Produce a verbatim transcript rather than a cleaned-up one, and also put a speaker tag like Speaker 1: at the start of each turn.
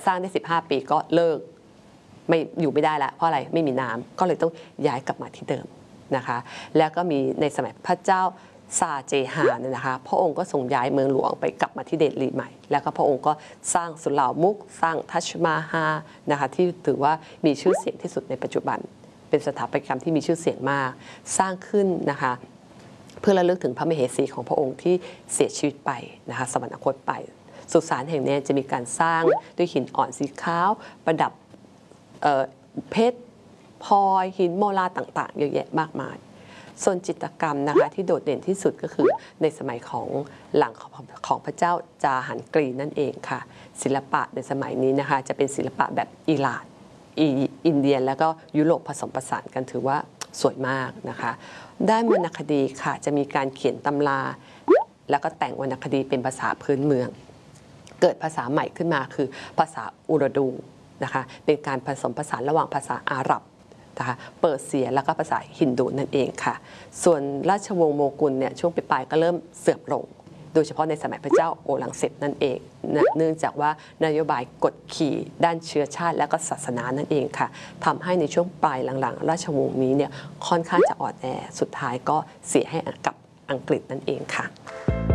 Speaker 1: สร้างได้สิบห้าปีก็เลิกไม่อยู่ไม่ได้แล้วเพราะอะไรไม่มีน้ำก็เลยต้องย้ายกลับมาที่เดิมนะคะแล้วก็มีในสมัยพระเจ้าซาเจฮานนะคะพระองค์ก็ทรงย้ายเมืองหลวงไปกลับมาที่เดลีใหม่แล้วก็พระองค์ก็สร้างสุเหร่ามุกสร้างทัชมาฮานะคะที่ถือว่ามีชื่อเสียงที่สุดในปัจจุบันเป็นสถาปัตยกรรมที่มีชื่อเสียงมากสร้างขึ้นนะคะเพื่อระลึกถึงพระมเหสีของพระองค์ที่เสียชีวิตไปนะคะสวรรคตไปสุสานแห่งนี้จะมีการสร้างด้วยหินอ่อนสีขาวประดับเพชรพลอยหินโมลาต่างๆเยอะแยะมากมายส่วนจิตรกรรมนะคะที่โดดเด่นที่สุดก็คือในสมัยของหลังของพระเจ้าจาหันกรีนั่นเองค่ะศิลปะในสมัยนี้นะคะจะเป็นศิลปะแบบอิหร่านอินเดียแล้วก็ยุโรปผสมผสานกันถือว่าสวยมากนะคะด้านวรรณคดีค่ะจะมีการเขียนตำราแล้วก็แต่งวรรณคดีเป็นภาษาพื้นเมืองเกิดภาษาใหม่ขึ้นมาคือภาษาอุรดูนะคะเป็นการผสมผสานระหว่างภาษาอาหรับนะคะเปอร์เซียแล้วก็ภาษาฮินดูนั่นเองค่ะส่วนราชวงศ์โมกุลเนี่ยช่วงปลายๆก็เริ่มเสื่อมลงโดยเฉพาะในสมัยพระเจ้าโอรังเซปนั่นเองเนื่องจากว่านโยบายกดขี่ด้านเชื้อชาติและก็ศาสนานั่นเองค่ะทำให้ในช่วงปลายหลังๆราชวงศ์นี้เนี่ยค่อนข้างจะอ่อนแอสุดท้ายก็เสียให้กับอังกฤษนั่นเองค่ะ